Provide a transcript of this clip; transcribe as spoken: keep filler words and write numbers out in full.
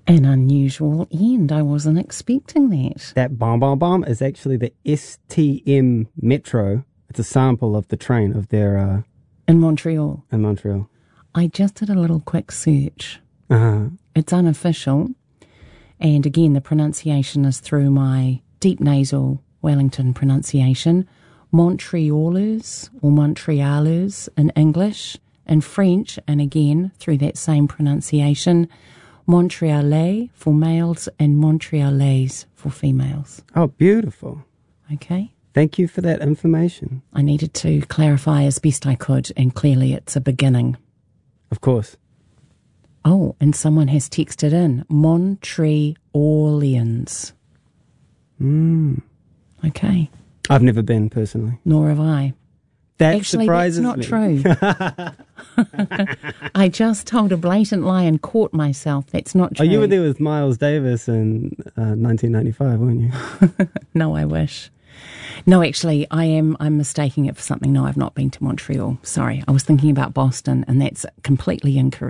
An unusual end. I wasn't expecting that. That bomb, bomb, bomb is actually the S T M Metro. It's a sample of the train of their... Uh, in Montreal. In Montreal. I just did a little quick search. Uh-huh. It's unofficial. And again, the pronunciation is through my deep nasal Wellington pronunciation. Montrealers or Montrealers in English. In French, and again, through that same pronunciation, Montrealais for males and Montrealaises for females. Oh, beautiful. Okay. Thank you for that information. I needed to clarify as best I could, and clearly it's a beginning. Of course. Oh, and someone has texted in, Montrealians. Mm. Okay. I've never been, personally. Nor have I. That Actually, surprises that's not me. true. I just told a blatant lie and caught myself. That's not true. Oh, you were there with Miles Davis in uh, nineteen ninety-five, weren't you? No, I wish. No, actually, I am. I'm mistaking it for something. No, I've not been to Montreal. Sorry, I was thinking about Boston, and that's completely incorrect.